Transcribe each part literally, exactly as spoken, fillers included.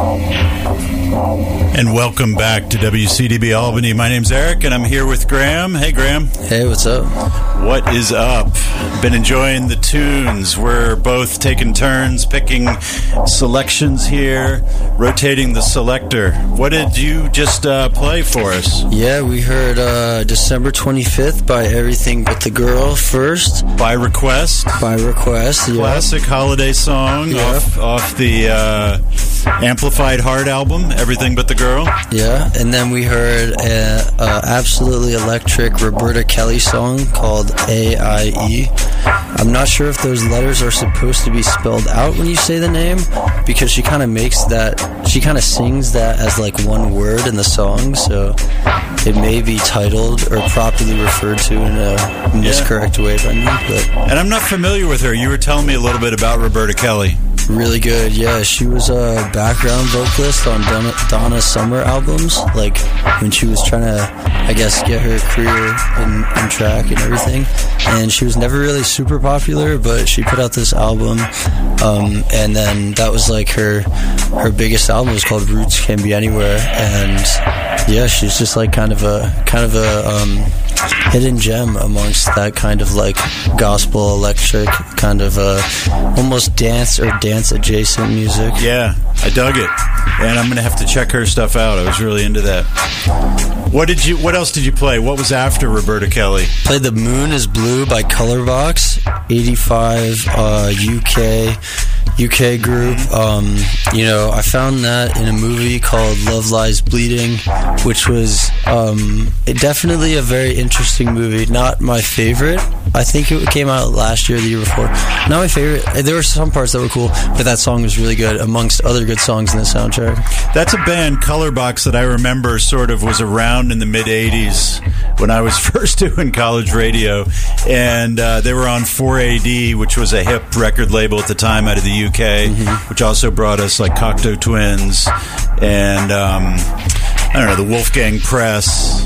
And welcome back to W C D B Albany. My name's Eric, and I'm here with Graham. Hey, Graham. Hey, what's up? What is up? Been enjoying the tunes. We're both taking turns picking selections here, rotating the selector. What did you just uh, play for us? Yeah, we heard uh, December twenty-fifth by Everything But the Girl first. By request. By request, yeah. Classic holiday song yeah. off, off the uh, Amplified Heart album, Everything But the Girl. Yeah, and then we heard an absolutely electric Roberta Kelly song called A I E. I'm not sure if those letters are supposed to be spelled out when you say the name, because she kind of makes that, she kind of sings that as like one word in the song, so it may be titled or properly referred to in a miscorrect yeah. way by me. But and I'm not familiar with her. You were telling me a little bit about Roberta Kelly. Really good, yeah. She was a background vocalist on Donna, Donna Summer albums, like when she was trying to, I guess, get her career in, in track and everything. And she was never really super popular, but she put out this album, um, and then that was like her her biggest album. It was called Roots Can Be Anywhere, and yeah, she's just like kind of a kind of a um, hidden gem amongst that kind of like gospel electric kind of uh, almost dance or dance adjacent music. Yeah, I dug it, and I'm gonna have to check her stuff out. I was really into that. What did you? What else did you play? What was after Roberta Kelly? Played The Moon Is Blue by Colorbox, eighty-five uh, U K U K group. Um, you know, I found that in a movie called Love Lies Bleeding, which was um, definitely a very interesting movie. Not my favorite. I think it came out last year or the year before. Not my favorite. There were some parts that were cool, but that song was really good, amongst other good songs in the soundtrack. That's a band, Colorbox, that I remember sort of was around in the mid-eighties when I was first doing college radio, and uh, they were on four A D, which was a hip record label at the time out of the U K, mm-hmm. which also brought us like Cocteau Twins and um, I don't know, the Wolfgang Press,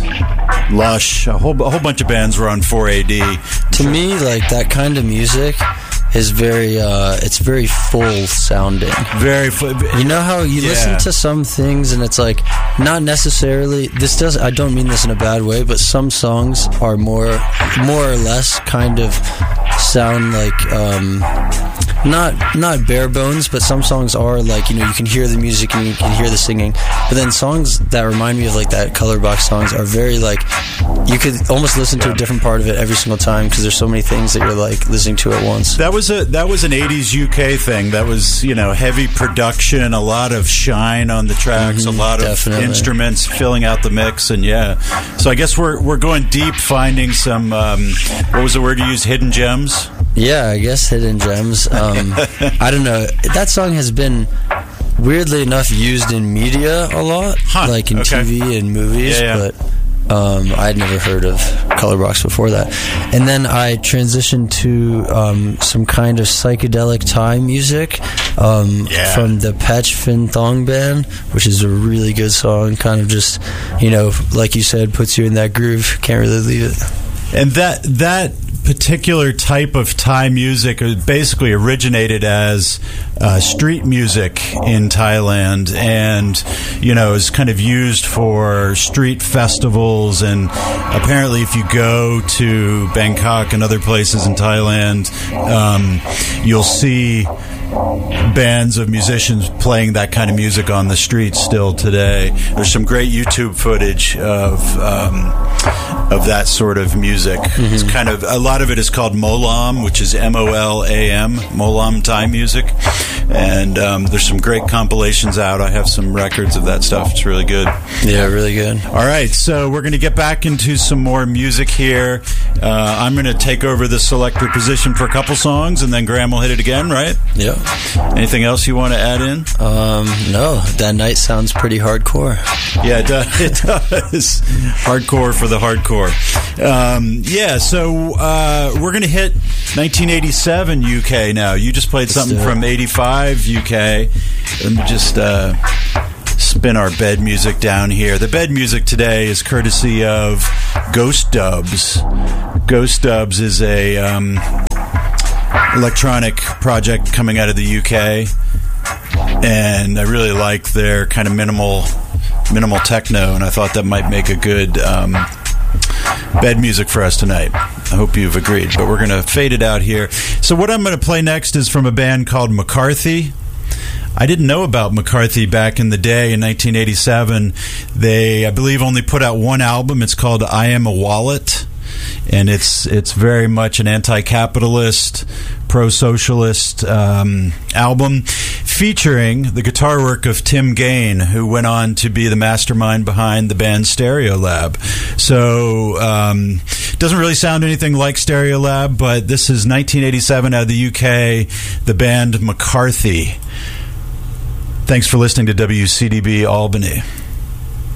Lush, a whole a whole bunch of bands were on four A D. To me, like that kind of music is very uh it's very full sounding, very full. You know how you yeah. listen to some things and it's like not necessarily, this does I don't mean this in a bad way, but some songs are more more or less kind of sound like um not not bare bones, but some songs are like, you know, you can hear the music and you can hear the singing, but then songs that remind me of like that Colorbox songs are very like, you could almost listen to a different part of it every single time because there's so many things that you're like listening to at once. That was a that was an eighties U K thing. That was, you know, heavy production, a lot of shine on the tracks, mm-hmm, a lot definitely. of instruments filling out the mix, and yeah. So I guess we're we're going deep, finding some um, what was the word you used? Hidden gems. Yeah, I guess hidden gems. Um, I don't know. That song has been, weirdly enough, used in media a lot, huh, like in okay. T V and movies, yeah, yeah. but um, I'd never heard of Colorbox before that. And then I transitioned to um, some kind of psychedelic Thai music um, yeah. from the Patch Fin Thong Band, which is a really good song. Kind of just, you know, like you said, puts you in that groove. Can't really leave it. And that that particular type of Thai music basically originated as uh, street music in Thailand, and you know is kind of used for street festivals. And apparently, if you go to Bangkok and other places in Thailand, um, you'll see bands of musicians playing that kind of music on the streets still today. There's some great YouTube footage of um, of that sort of music. Mm-hmm. It's kind of, a lot of it is called Molam, which is M O L A M, Molam Thai music. And um, there's some great compilations out. I have some records of that stuff. It's really good. Yeah, really good. All right, so we're going to get back into some more music here. Uh, I'm going to take over the selector position for a couple songs, and then Graham will hit it again, right? Yeah. Anything else you want to add in? Um, no, That Night sounds pretty hardcore. Yeah, it does. It does. Hardcore for the hardcore. Um, yeah, so uh, we're going to hit nineteen eighty-seven U K now. You just played something from eighty-five U K. Let me just uh, spin our bed music down here. The bed music today is courtesy of Ghost Dubs. Ghost Dubs is a um, electronic project coming out of the U K. and I really like their kind of minimal minimal techno, and I thought that might make a good um, bed music for us tonight. I hope you've agreed, but we're going to fade it out here. So what I'm going to play next is from a band called McCarthy. I didn't know about McCarthy back in the day in nineteen eighty-seven. They, I believe, only put out one album. It's called I Am a Wallet, and it's it's very much an anti-capitalist, pro-socialist um, album featuring the guitar work of Tim Gain, who went on to be the mastermind behind the band Stereolab. So um, doesn't really sound anything like Stereolab, but this is nineteen eighty-seven out of the U K, the band McCarthy. Thanks for listening to W C D B Albany.